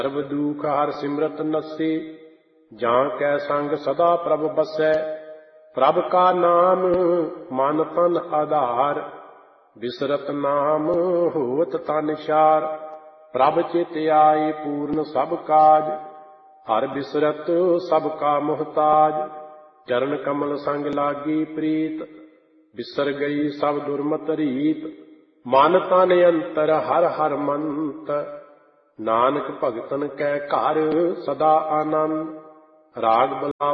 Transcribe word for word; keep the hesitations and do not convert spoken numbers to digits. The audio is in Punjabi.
ਸਰਬ ਦੂਖ ਹਰ ਸਿਮਰਤ ਨਸੇ, ਜਾਂ ਕੈ ਸੰਗ ਸਦਾ ਪ੍ਰਭ ਬਸੈ। ਪ੍ਰਭ ਕਾ ਨਾਮ ਮਨ ਤਨ ਆਧਾਰ, ਬਿਸਰਤ ਨਾਮ ਹੋਵਤ ਤਨ ਛਾਰ। ਪ੍ਰਭ ਚਿਤ ਆਏ ਪੂਰਨ ਸਭ ਕਾਜ, ਹਰ ਬਿਸਰਤ ਸਭ ਕਾ ਮੁਹਤਾਜ। ਚਰਨ ਕਮਲ ਸੰਗ ਲਾਗੀ ਪ੍ਰੀਤ, ਬਿਸਰ ਗਈ ਸਭ ਦੁਰਮਤ ਰੀਤ। ਮਨ ਤਨ ਅੰਤਰ ਹਰ ਹਰ ਮੰਤ, ਨਾਨਕ ਭਗਤਨ ਕੈ ਘਰ ਸਦਾ ਆਨੰਦ। ਰਾਗ ਬਲਾ